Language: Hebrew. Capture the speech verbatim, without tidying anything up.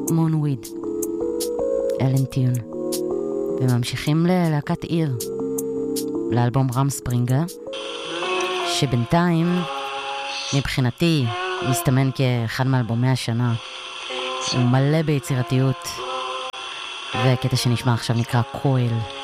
מונוויד, אלן טיון. וממשיכים ללהקת עיר, לאלבום רם ספרינגר, שבינתיים, מבחינתי, מסתמן כאחד מאלבומי השנה. הוא מלא ביצירתיות, והקטע שנשמע עכשיו נקרא קויל.